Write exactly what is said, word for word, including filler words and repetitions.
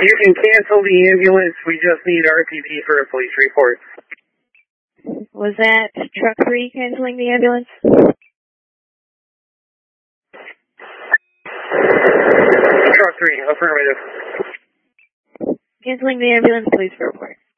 You can cancel the ambulance. We just need R P P for a police report. Was that truck three canceling the ambulance? Truck three, affirmative. Canceling the ambulance, police report.